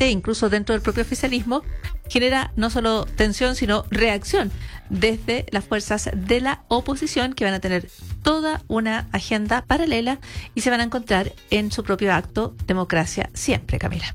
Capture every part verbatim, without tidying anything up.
claramente, incluso dentro del propio oficialismo, genera no solo tensión, sino reacción desde las fuerzas de la oposición, que van a tener toda una agenda paralela y se van a encontrar en su propio acto Democracia Siempre, Camila.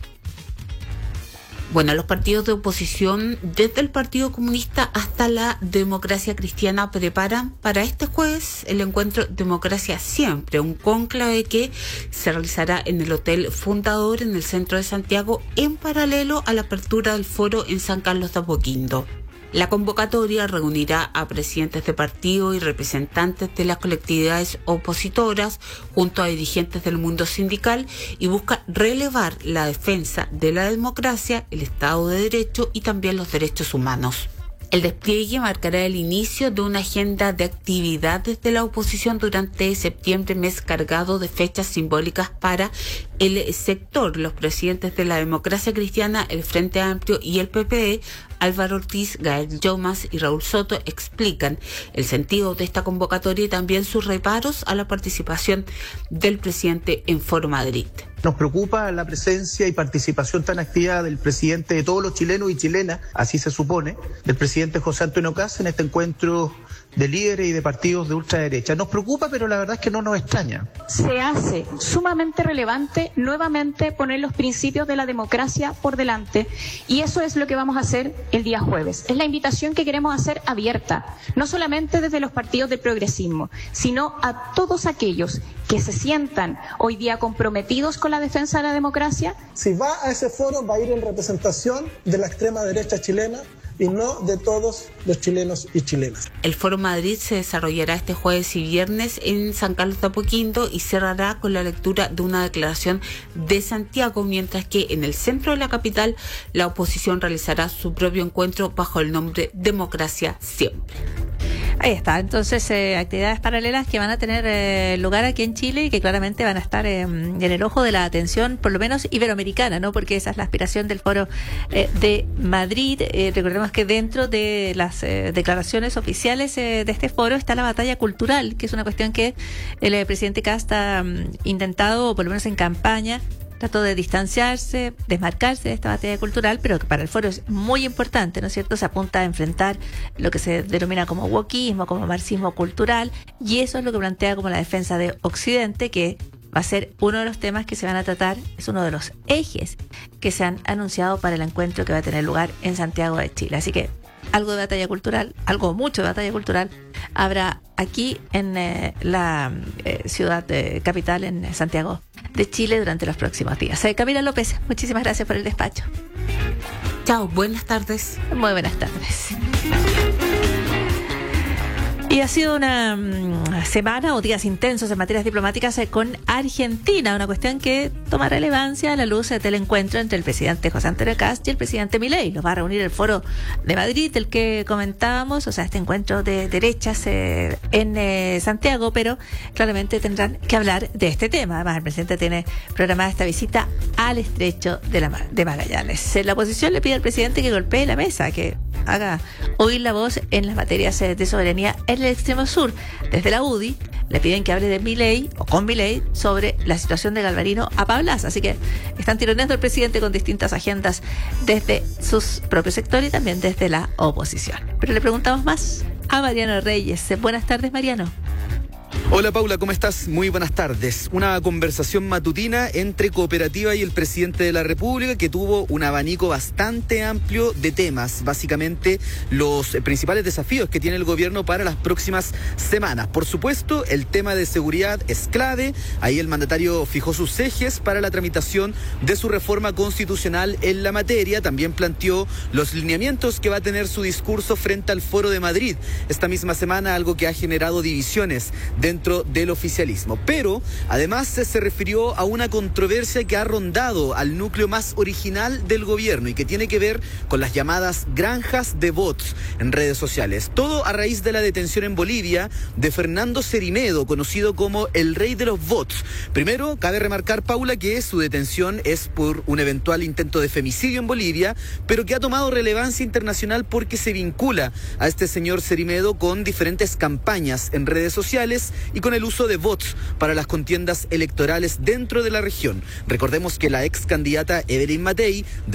Bueno, los partidos de oposición, desde el Partido Comunista hasta la Democracia Cristiana, preparan para este jueves el encuentro Democracia Siempre, un cónclave que se realizará en el Hotel Fundador en el centro de Santiago, en paralelo a la apertura del foro en San Carlos de Apoquindo. La convocatoria reunirá a presidentes de partido y representantes de las colectividades opositoras junto a dirigentes del mundo sindical y busca relevar la defensa de la democracia, el Estado de Derecho y también los derechos humanos. El despliegue marcará el inicio de una agenda de actividades de la oposición durante septiembre, mes cargado de fechas simbólicas para el sector. Los presidentes de la Democracia Cristiana, el Frente Amplio y el P P D, Álvaro Ortiz, Gael Yomas y Raúl Soto, explican el sentido de esta convocatoria y también sus reparos a la participación del presidente en Foro Madrid. Nos preocupa la presencia y participación tan activa del presidente de todos los chilenos y chilenas, así se supone, del presidente José Antonio Kast en este encuentro de líderes y de partidos de ultraderecha. Nos preocupa, pero la verdad es que no nos extraña. Se hace sumamente relevante nuevamente poner los principios de la democracia por delante, y eso es lo que vamos a hacer el día jueves. Es la invitación que queremos hacer abierta, no solamente desde los partidos del progresismo, sino a todos aquellos que se sientan hoy día comprometidos con la defensa de la democracia. Si va a ese foro, va a ir en representación de la extrema derecha chilena y no de todos los chilenos y chilenas. El Foro Madrid se desarrollará este jueves y viernes en San Carlos de Apoquindo y cerrará con la lectura de una declaración de Santiago, mientras que en el centro de la capital la oposición realizará su propio encuentro bajo el nombre Democracia Siempre. Ahí está, entonces eh, actividades paralelas que van a tener eh, lugar aquí en Chile y que claramente van a estar eh, en el ojo de la atención, por lo menos iberoamericana, ¿no? Porque esa es la aspiración del Foro eh, de Madrid. Eh, recordemos que dentro de las eh, declaraciones oficiales eh, de este foro está la batalla cultural, que es una cuestión que el eh, presidente Kast ha um, intentado, o por lo menos en campaña, trató de distanciarse, desmarcarse de esta batalla cultural, pero que para el foro es muy importante, ¿no es cierto? Se apunta a enfrentar lo que se denomina como wokismo, como marxismo cultural, y eso es lo que plantea como la defensa de Occidente, que va a ser uno de los temas que se van a tratar, es uno de los ejes que se han anunciado para el encuentro que va a tener lugar en Santiago de Chile. Así que algo de batalla cultural, algo mucho de batalla cultural habrá aquí en eh, la eh, ciudad eh, capital, en Santiago de Chile, durante los próximos días. Eh, Camila López, muchísimas gracias por el despacho. Chao, buenas tardes. Muy buenas tardes. Y ha sido una um, semana o días intensos en materias diplomáticas eh, con Argentina, una cuestión que toma relevancia a la luz eh, del encuentro entre el presidente José Antonio Kast y el presidente Milei. Los va a reunir el Foro de Madrid, del que comentábamos, o sea, este encuentro de derechas eh, en eh, Santiago, pero claramente tendrán que hablar de este tema. Además, el presidente tiene programada esta visita al estrecho de, la, de Magallanes. Eh, la oposición le pide al presidente que golpee la mesa, que haga oír la voz en las materias eh, de soberanía en el extremo sur. Desde la U D I le piden que hable de Milei o con Milei sobre la situación de Galvarino a Pablas. Así que están tironeando al presidente con distintas agendas desde sus propios sectores y también desde la oposición. Pero le preguntamos más a Mariano Reyes. Buenas tardes, Mariano. Hola Paula, ¿cómo estás? Muy buenas tardes. Una conversación matutina entre Cooperativa y el presidente de la República que tuvo un abanico bastante amplio de temas, básicamente los principales desafíos que tiene el gobierno para las próximas semanas. Por supuesto, el tema de seguridad es clave. Ahí el mandatario fijó sus ejes para la tramitación de su reforma constitucional en la materia. También planteó los lineamientos que va a tener su discurso frente al Foro de Madrid esta misma semana, algo que ha generado divisiones dentro del oficialismo. Pero además se refirió a una controversia que ha rondado al núcleo más original del gobierno y que tiene que ver con las llamadas granjas de bots en redes sociales. Todo a raíz de la detención en Bolivia de Fernando Cerimedo, conocido como el rey de los bots. Primero, cabe remarcar, Paula, que su detención es por un eventual intento de femicidio en Bolivia, pero que ha tomado relevancia internacional porque se vincula a este señor Cerimedo con diferentes campañas en redes sociales y con el uso de bots para las contiendas electorales dentro de la región. Recordemos que la ex candidata Evelyn Matei